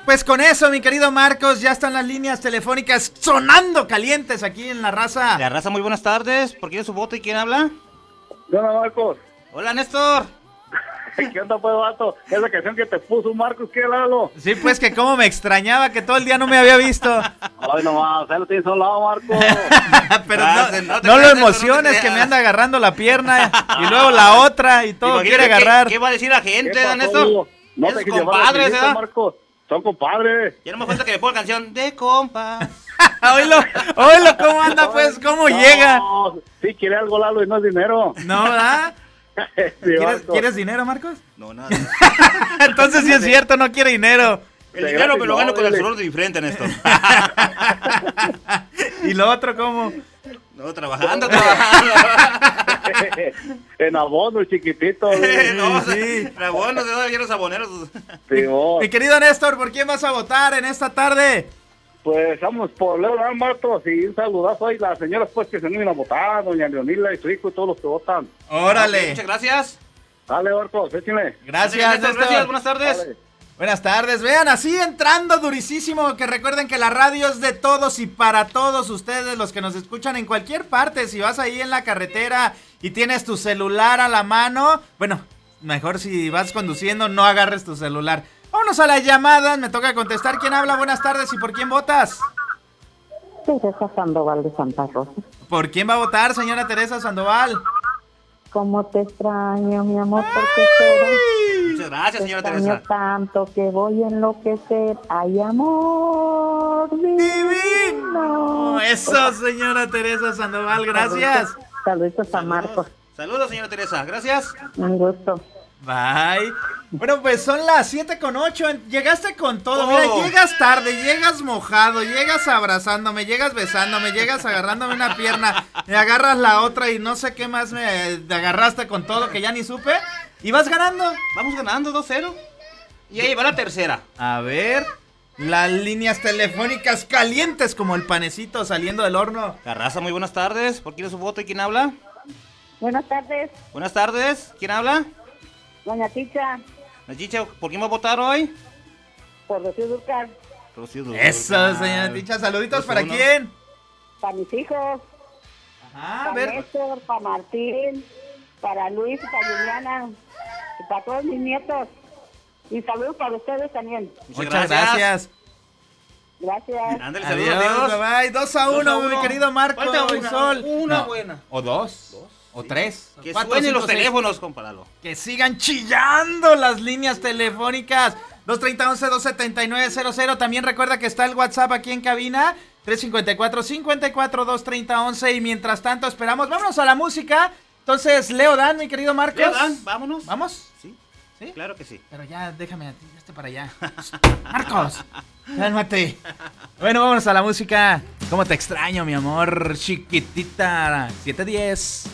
Pues con eso, mi querido Marcos, ya están las líneas telefónicas sonando calientes aquí en La Raza. La Raza, muy buenas tardes. ¿Por quién es su voto y quién habla? ¿Qué onda, Marcos? Hola, Néstor. ¿Qué onda, pues, vato? Esa canción que te puso Marcos, ¿qué, Lalo? Sí, pues que cómo me extrañaba que todo el día no me había visto. Ay, nomás, ahí lo tienes a un lado, Marcos. Pero No te no lo creas, emociones, no te que me creas. anda agarrando la pierna y luego la otra y todo Imagínate quiere agarrar. ¿Qué va a decir la ¿Qué gente, pasó? Néstor? No Esos te dejes llevar compadres, las ¿verdad? Marcos. Son compadres. Ya no me falta que me ponga canción de compas. Oílo, ¿cómo anda pues? ¿Cómo No, llega? Sí, quiere algo, Lalo, y no es dinero. ¿No, verdad? Sí, Marcos. ¿Quieres dinero, Marcos? No, nada. Entonces sí es cierto, no quiere dinero. El dinero me lo gano con el dile. sudor de mi frente, Néstor. ¿Y lo otro cómo? No, trabajando. En abono, chiquitito. No, Sí. bueno, se van los aboneros. Sí, vos. Mi querido Néstor, ¿por quién vas a votar en esta tarde? Pues vamos por Leonardo Martos y un saludazo ahí las señoras pues que se unen a votar, doña Leonila y su hijo y todos los que votan. Órale. Muchas gracias. Dale, Marcos, échale. Gracias, Néstor. Gracias, buenas tardes. Dale. Buenas tardes, vean, así entrando durísimo, que recuerden que la radio es de todos y para todos ustedes, los que nos escuchan en cualquier parte. Si vas ahí en la carretera y tienes tu celular a la mano, bueno, mejor si vas conduciendo no agarres tu celular. Vámonos a las llamadas, me toca contestar. ¿Quién habla? Buenas tardes, ¿y por quién votas? Teresa Sandoval de Santa Rosa. ¿Por quién va a votar, señora Teresa Sandoval? ¿Cómo te extraño, mi amor? Porque será? Muchas gracias, Te señora extraño Teresa. tanto que voy a enloquecer. ¡Ay, amor divino! Eso, señora Teresa Sandoval, gracias. Saludos a Marcos. Saludos, señora Teresa. Gracias. Un gusto. Bye. Bueno, pues son las 7:08. Llegaste con todo. Mira, Oh. llegas tarde, llegas mojado, llegas abrazándome, llegas besándome, llegas agarrándome una pierna, me agarras la otra y no sé qué más me agarraste con todo que ya ni supe. Y vas ganando. Vamos ganando 2-0. Y ahí va la tercera. A ver, las líneas telefónicas calientes como el panecito saliendo del horno. La Raza, muy buenas tardes. ¿Por quién es su voto y quién habla? Buenas tardes, Buenas tardes. ¿Quién habla? doña Ticha, La Chicha, ¿por quién va a votar hoy? por Rocío Durcal, Rocío Durcal. Eso, señora Ticha. Saluditos Dos, para uno. quién. para mis hijos, Ajá, a para ver. Néstor, para Martín, para Luis, para Juliana, y para todos mis nietos. Y saludos para ustedes también. Muchas gracias. Gracias. Ándale, saludos, Adiós, adiós. bye bye. 2-1, mi querido Marco Falta y una, Sol. una No, buena. O dos. O tres. Que Cuatro, suenen cinco, los seis. teléfonos, comparalo. Que sigan chillando las líneas telefónicas. 230-11-279-00. También recuerda que está el WhatsApp aquí en cabina. 354-54-230-11. Y mientras tanto esperamos. Vámonos a la música. Entonces, Leo Dan, mi querido Marcos. Leo Dan, vámonos. ¿Vamos? Sí, ¿Sí? claro que sí. Pero ya, déjame a ti, hazte para allá. Marcos, cálmate. Bueno, vámonos a la música. ¿Cómo te extraño, mi amor? Chiquitita. 7:10.